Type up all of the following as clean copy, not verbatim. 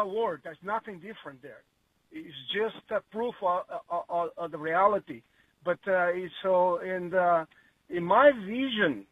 a word. There's nothing different there. It's just a proof of the reality. But in my vision,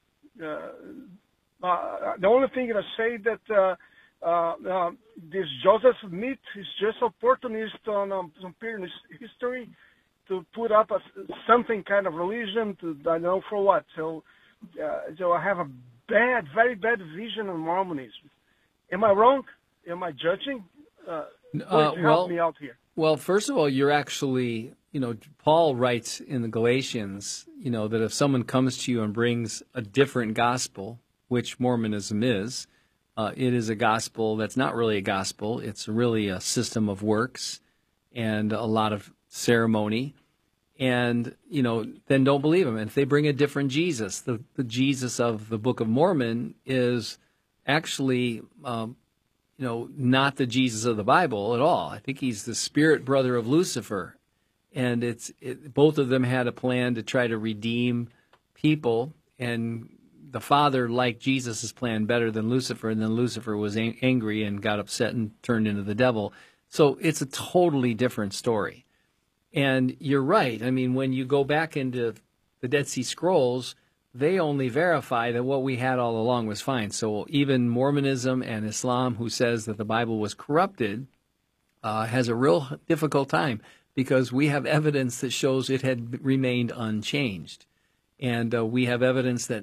the only thing that I say that this Joseph Smith is just opportunist on some period in history to put up something kind of religion to I don't know for what. So I have a very bad vision of Mormonism. Am I wrong? Am I judging? Help me out here. Well, first of all, you're actually, Paul writes in the Galatians, that if someone comes to you and brings a different gospel, which Mormonism is, it is a gospel that's not really a gospel. It's really a system of works and a lot of ceremony. And, then don't believe them. And if they bring a different Jesus, the Jesus of the Book of Mormon is actually, not the Jesus of the Bible at all. I think he's the spirit brother of Lucifer. And both of them had a plan to try to redeem people. And the Father liked Jesus' plan better than Lucifer. And then Lucifer was angry and got upset and turned into the devil. So it's a totally different story. And you're right. I mean, when you go back into the Dead Sea Scrolls, they only verify that what we had all along was fine. So even Mormonism and Islam, who says that the Bible was corrupted, has a real difficult time because we have evidence that shows it had remained unchanged. And we have evidence that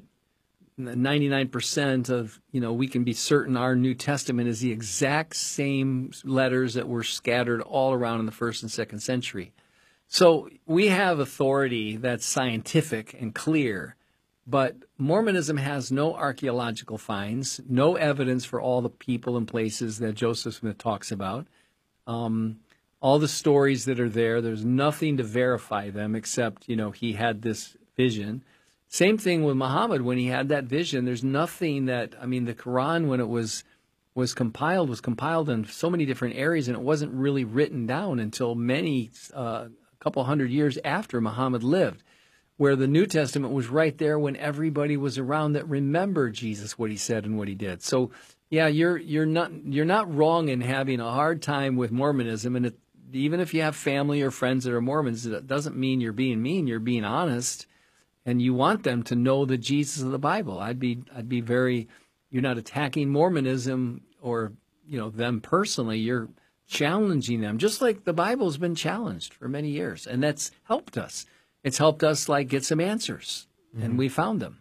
99% of, we can be certain our New Testament is the exact same letters that were scattered all around in the 1st and 2nd century. So we have authority that's scientific and clear, but Mormonism has no archaeological finds, no evidence for all the people and places that Joseph Smith talks about. All the stories that are there, there's nothing to verify them except, he had this vision. Same thing with Muhammad. When he had that vision, there's nothing the Quran, when it was compiled in so many different areas, and it wasn't really written down until a couple hundred years after Muhammad lived, where the New Testament was right there when everybody was around that remembered Jesus, what he said and what he did. So, yeah, you're not wrong in having a hard time with Mormonism, and even if you have family or friends that are Mormons, it doesn't mean you're being mean. You're being honest, and you want them to know the Jesus of the Bible. I'd be very. You're not attacking Mormonism or them personally. You're challenging them, just like the Bible's been challenged for many years, and that's helped us. It's helped us get some answers, and we found them.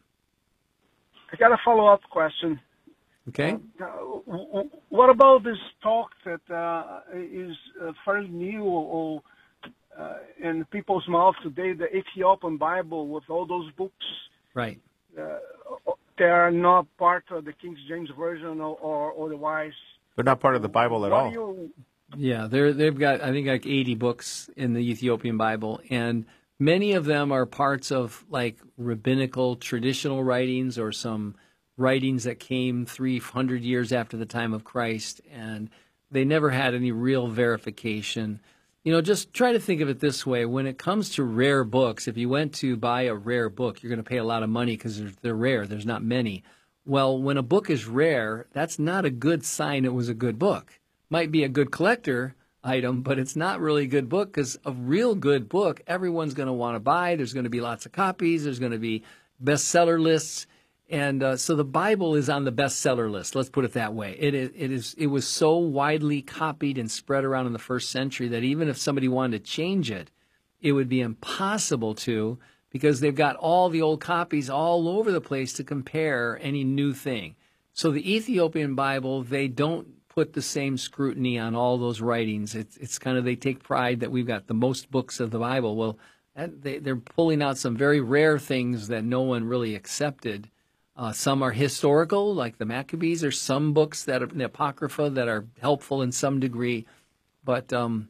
I got a follow-up question. Okay. What about this talk that is fairly new or in people's mouths today, the Ethiopian Bible with all those books? Right. They are not part of the King James Version or otherwise. They're not part of the Bible at all. Yeah, they've got, I think, 80 books in the Ethiopian Bible, and many of them are parts of rabbinical traditional writings or some writings that came 300 years after the time of Christ, and they never had any real verification. Just try to think of it this way. When it comes to rare books, if you went to buy a rare book, you're going to pay a lot of money because they're rare. There's not many. Well, when a book is rare, that's not a good sign it was a good book. Might be a good collector item, but it's not really a good book because a real good book, everyone's going to want to buy. There's going to be lots of copies. There's going to be bestseller lists. And so the Bible is on the bestseller list. Let's put it that way. It was so widely copied and spread around in the 1st century that even if somebody wanted to change it, it would be impossible to, because they've got all the old copies all over the place to compare any new thing. So the Ethiopian Bible, they don't put the same scrutiny on all those writings. It's kind of, they take pride that we've got the most books of the Bible. Well, they're pulling out some very rare things that no one really accepted. Some are historical, like the Maccabees. There's some books that are in the Apocrypha that are helpful in some degree. But,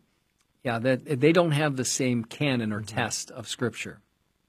they don't have the same canon or test of Scripture.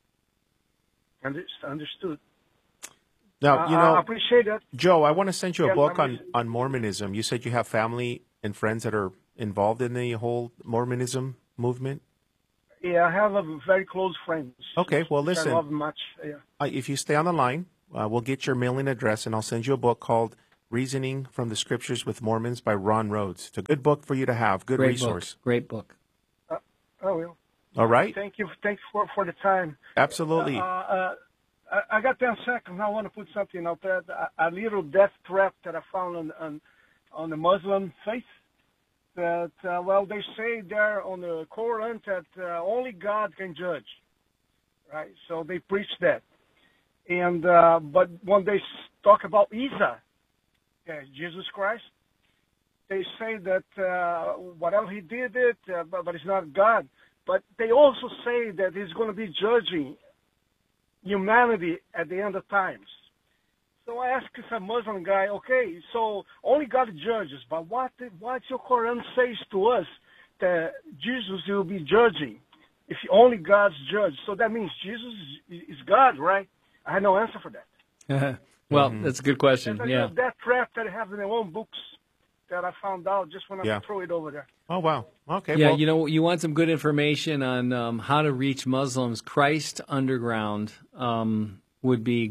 Understood. Now, I appreciate that. Joe, I want to send you a book on Mormonism. You said you have family and friends that are involved in the whole Mormonism movement? Yeah, I have a very close friends. Okay, well, listen. I love much. Yeah. If you stay on the line, we'll get your mailing address, and I'll send you a book called Reasoning from the Scriptures with Mormons by Ron Rhodes. It's a good book for you to have, good Great resource. Book. Great book. I will. All right? Thank you. Thanks for the time. Absolutely. I got 10 seconds. I want to put something out there. A little death threat that I found on the Muslim faith. That they say there on the Quran that only God can judge, right? So they preach that, and but when they talk about Isa, Jesus Christ, they say that whatever he did but it's not God. But they also say that he's going to be judging humanity at the end of times. So I asked a Muslim guy, okay, so only God judges, but what your Quran says to us that Jesus will be judging if only God's judge? So that means Jesus is God, right? I had no answer for that. Well, that's a good question. Yeah. That trap that I have in their own books that I found out just when I throw it over there. Oh, wow. Okay. Yeah, well, you want some good information on how to reach Muslims. Christ Underground would be...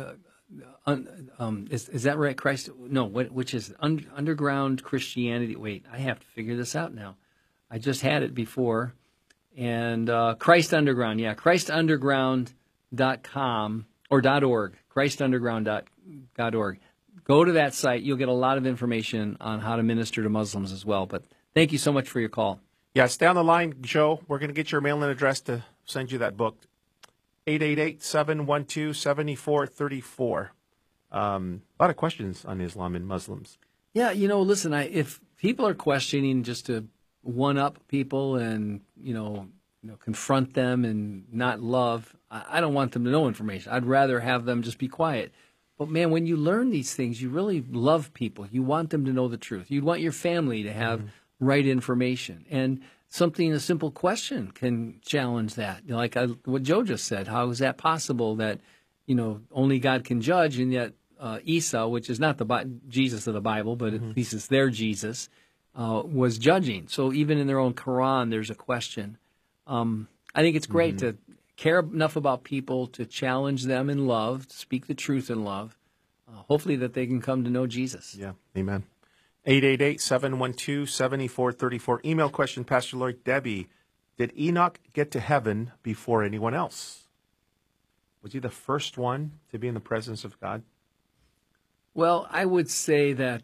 is that right? Christ? No, which is Underground Christianity? Wait, I have to figure this out now. I just had it before. And Christ Underground, ChristUnderground.com or .org, ChristUnderground.org. Go to that site. You'll get a lot of information on how to minister to Muslims as well. But thank you so much for your call. Yeah, stay on the line, Joe. We're going to get your mail-in address to send you that book. 888-712-7434. A lot of questions on Islam and Muslims. Yeah, listen, if people are questioning just to one-up people and, confront them and not love, I don't want them to know information. I'd rather have them just be quiet. But, man, when you learn these things, you really love people. You want them to know the truth. You want your family to have right information. And a simple question can challenge that. Like what Joe just said, how is that possible that, only God can judge, and yet Isa, which is not the Jesus of the Bible, but at least it's their Jesus, was judging. So even in their own Quran, there's a question. I think it's great to care enough about people to challenge them in love, to speak the truth in love, hopefully that they can come to know Jesus. Yeah, amen. 888-712-7434. Email question, Pastor Lloyd. Debbie, did Enoch get to heaven before anyone else? Was he the first one to be in the presence of God? Well, I would say that,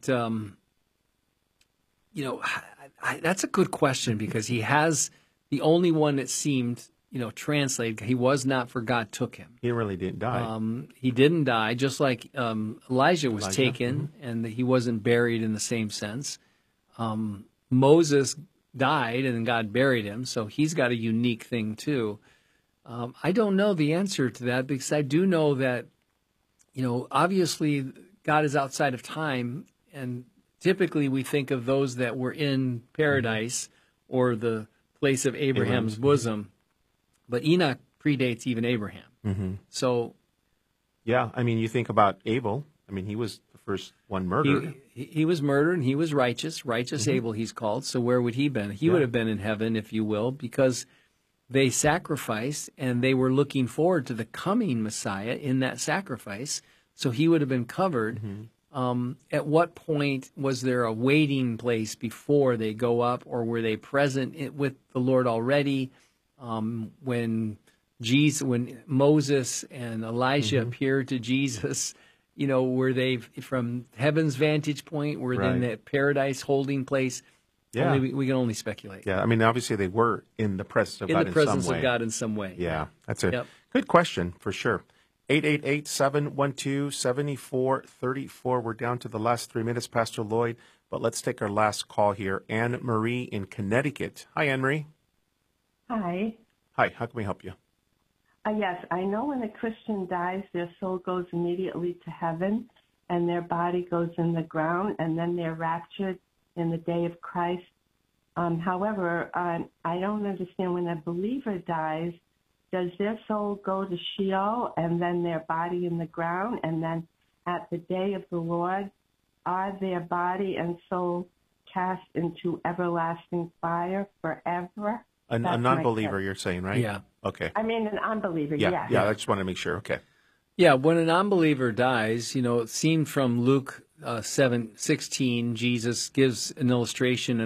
that's a good question because he has the only one that seemed, translated. He was not, for God took him. He really didn't die. He didn't die, just like Elijah was taken, and he wasn't buried in the same sense. Moses died, and then God buried him, so he's got a unique thing too. I don't know the answer to that because I do know that, obviously God is outside of time, and typically we think of those that were in paradise or the place of Abraham's bosom. But Enoch predates even Abraham. So, yeah, you think about Abel. He was the first one murdered. He was murdered, and he was righteous Abel he's called. So where would he have been? He would have been in heaven, if you will, because they sacrificed, and they were looking forward to the coming Messiah in that sacrifice. So he would have been covered. At what point was there a waiting place before they go up, or were they present with the Lord already? When Moses and Elijah appeared to Jesus, were they from heaven's vantage point? Were they in that paradise holding place? Yeah, we can only speculate. Yeah, obviously they were in the presence of God in some way. In the presence of God in some way. Yeah, that's a good question for sure. 888-712-7434. We're down to the last 3 minutes, Pastor Lloyd, but let's take our last call here. Anne Marie in Connecticut. Hi, Anne Marie. Hi. Hi, how can we help you? Yes, I know when a Christian dies, their soul goes immediately to heaven, and their body goes in the ground, and then they're raptured in the day of Christ. However, I don't understand when a believer dies, does their soul go to Sheol and then their body in the ground, and then at the day of the Lord, are their body and soul cast into everlasting fire forever? A non-believer, you're saying, right? Yeah. Okay. An unbeliever, Yeah, I just want to make sure. Okay. Yeah, when a non-believer dies, it seemed from Luke 7:16, Jesus gives an illustration